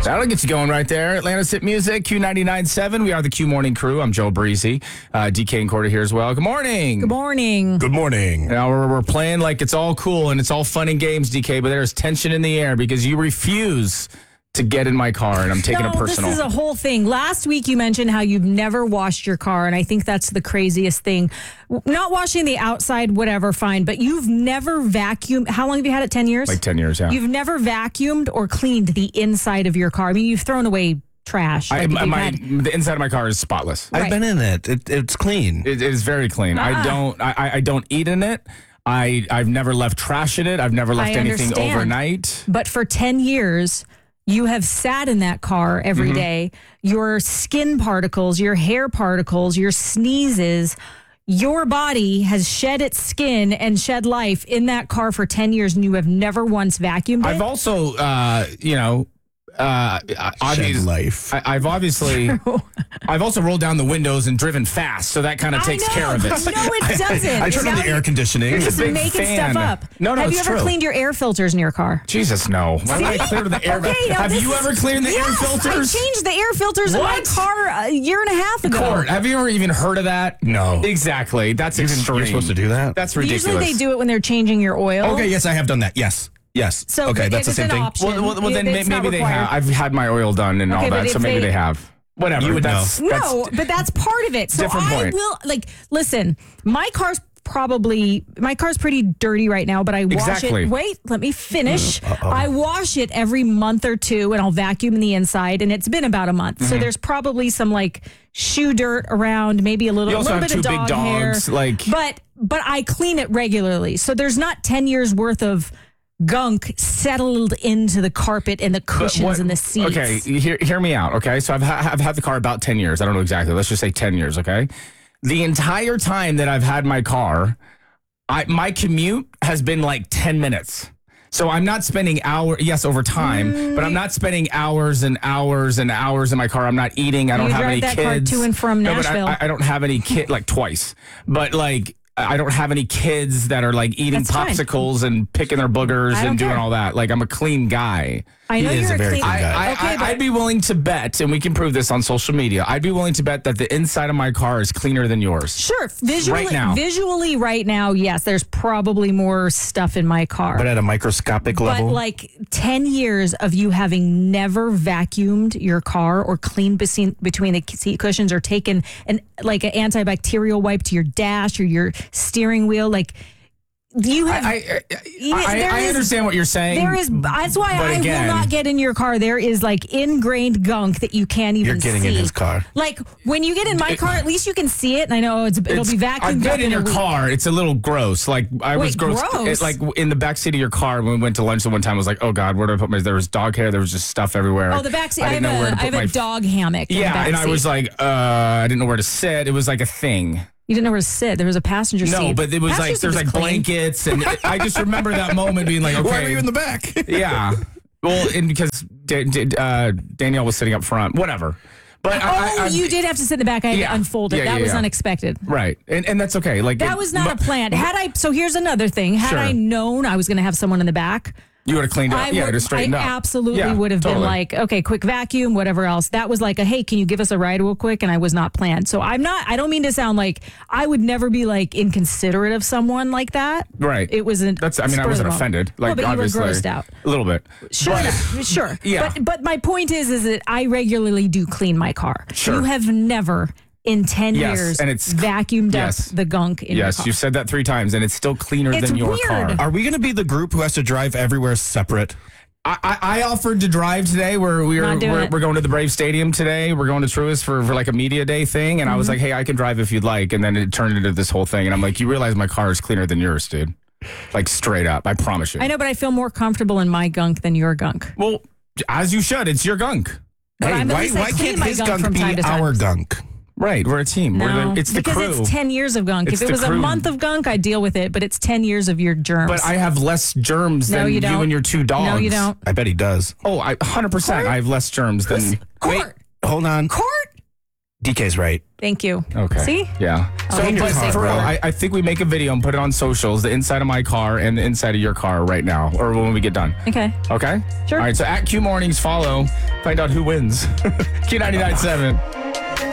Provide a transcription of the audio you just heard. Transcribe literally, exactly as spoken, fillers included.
That'll get you going right there. Atlanta's Hit Music, Q ninety-nine point seven. We are the Q Morning Crew. I'm Joe Breezy. Uh, D K and Corda here as well. Good morning. Good morning. Good morning. Now we're, we're playing like it's all cool and it's all fun and games, D K, but there's tension in the air because you refuse to get in my car, and I'm taking no, it personal. This is a whole thing. Last week you mentioned how you've never washed your car, and I think that's the craziest thing. Not washing the outside, whatever, fine, but you've never vacuumed. How long have you had it? ten years? Like ten years, yeah. You've never vacuumed or cleaned the inside of your car. I mean, you've thrown away trash. I, Like, my, you've my- had- the inside of my car is spotless. Right. I've been in it. it it's clean. It, it is very clean. I Ah. don't. I, I- I don't eat in it. I I've never left trash in it. I've never left I anything understand. overnight. But for ten years, you have sat in that car every Mm-hmm. day. Your skin particles, your hair particles, your sneezes, your body has shed its skin and shed life in that car for ten years, and you have never once vacuumed I've it. also, uh, you know, uh, Shed obvious, life. I, I've obviously, I've also rolled down the windows and driven fast, so that kind of I takes know. care of it. No, it doesn't. I turned on Now the air you're conditioning. It's just a big making fan. stuff up. No, no, Have it's you ever true. cleaned your air filters in your car? Jesus, no. Why would I clear the air? Okay, now have this you is- ever cleared the air Yes, filters? I changed the air filters in my What? car a year and a half ago. Court, have you ever even heard of that? No. Exactly. That's You're extreme. supposed to do that? That's ridiculous. Usually they do it when they're changing your oil. Okay, yes, I have done that. Yes. Yes. So okay, it that's the is same an thing. option. Well, well, well then It's may- not maybe they required. have. I've had my oil done and Okay, all but that, if so maybe they- they have. Whatever. You would that's, know. that's- No, but that's part of it. So Different I point. will like listen. My car's probably my car's pretty dirty right now, but I wash Exactly. it. Wait, let me finish. I wash it every month or two, and I'll vacuum the inside. And it's been about a month, Mm-hmm. so there's probably some like shoe dirt around, maybe a little, You also little have bit of two big dog hair. dogs, like- but but I clean it regularly, so there's not ten years worth of gunk settled into the carpet and the cushions What- and the seats. Okay, hear, hear me out, okay? So I've, ha- I've had the car about ten years. I don't know exactly. Let's just say ten years, okay? The entire time that I've had my car, I, my commute has been like ten minutes. So I'm not spending hours, yes, over time, but I'm not spending hours and hours and hours in my car. I'm not eating. I don't You have drive any that car kids. to and from No, but I- Nashville. I, I don't have any kid, like twice. But like, I don't have any kids that are like eating That's fine. popsicles and picking their boogers I don't and doing care. all that. Like, I'm a clean guy. I know He is you're a very clean. clean I, guy. I, Okay, I, but- I'd be willing to bet, and we can prove this on social media. I'd be willing to bet that the inside of my car is cleaner than yours. Sure, visually, Right now. visually, right now, yes, there's probably more stuff in my car. But at a microscopic But level. like ten years of you having never vacuumed your car or cleaned between, between the seat cushions or taken an like an antibacterial wipe to your dash or your steering wheel, like you have. I, I, You- I, there I is- understand what you're saying. there is. That's why but I again- will not get in your car. There is like ingrained gunk that you can't even. You're getting see. in his car. Like when you get in my car, at least you can see it, and I know it's, it'll It's- be vacuumed I've up been in in your a week. car. It's a little gross. Like I was Wait, gross. gross? It, like in the back seat of your car when we went to lunch the one time. I was like, oh God, where do I put my? There was dog hair. There was just stuff everywhere. Oh, the back seat. I I, didn't have know where a, to I put have my. a dog hammock. in the yeah, back and I seat. was like, uh, I didn't know where to sit. It was like a thing. You didn't know where to sit. There was a passenger seat. No, but it was Passenger like seat there's was like clean. blankets, and I just remember that moment being like, okay, Why were you in the back? yeah. Well, and because Da- Da- uh, Danielle was sitting up front, whatever. But Oh, I, I, you did have to sit in the back. I had Yeah. to unfold it. Yeah, that yeah, was yeah. unexpected. right, and and that's okay. Like That it- was not but a plan. Had I, so here's another thing. Had Sure. I known I was going to have someone in the back, You would have cleaned up. I yeah, would, to straighten I up. absolutely Yeah, would have totally. been like, okay, quick vacuum, whatever else. That was like a, hey, can you give us a ride real quick? And I was not planned. So I'm not, I don't mean to sound like I would never be like inconsiderate of someone like that. Right. It wasn't. That's. I mean, I spur of the wasn't moment. offended. Like well, but obviously, you were grossed out. a little bit. Sure, But- sure. Yeah. But but my point is, is that I regularly do clean my car. Sure. You have never in ten Yes, years and it's- vacuumed yes. up the gunk in your Yes, car. you've said that three times, and it's still cleaner It's than your weird. car. Are we going to be the group who has to drive everywhere separate? I, I, I offered to drive today. Where we were, Not doing we're, it. we're going to the Brave Stadium today. We're going to Truist for, for like a media day thing, and I was Mm-hmm. like, "Hey, I can drive if you'd like." And then it turned into this whole thing, and I'm like, "You realize my car is cleaner than yours, dude? Like straight up, I promise you." I know, but I feel more comfortable in my gunk than your gunk. Well, as you should. It's your gunk, But hey, I'm at why, least I why clean can't my his gunk gunk from be time to time. our gunk? right? We're a team. We're No, the, it's the because crew. it's ten years of gunk. It's if it the was a crew. month of gunk, I'd deal with it. But it's ten years of your germs. But I have less germs No, than you you, don't. and your two dogs. No, you don't. I bet he does. Oh, I one hundred percent. I have less germs than. Court, Hold on. court. D K's right. Thank you. Okay. See? Yeah. So, hate your but car, for real, brother. I, I think we make a video and put it on socials, the inside of my car and the inside of your car right now, or when we get done. Okay. Okay? Sure. All right, so at Q Mornings, follow, find out who wins. Q ninety-nine point seven.